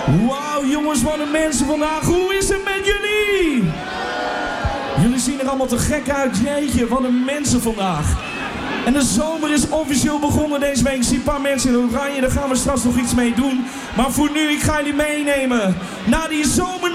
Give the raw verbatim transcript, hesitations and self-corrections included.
Wauw, jongens, wat een mensen vandaag. Hoe is het met jullie? Jullie zien er allemaal te gek uit. Jeetje, wat een mensen vandaag. En de zomer is officieel begonnen deze week. Ik zie een paar mensen in oranje, daar gaan we straks nog iets mee doen. Maar voor nu, ik ga jullie meenemen naar die zomer.